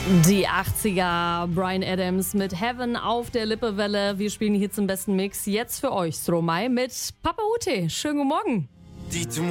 Die 80er, Bryan Adams mit Heaven auf der Lippewelle. Wir spielen hier zum besten Mix. Jetzt für euch Stromae mit Papa Ute. Schönen guten Morgen.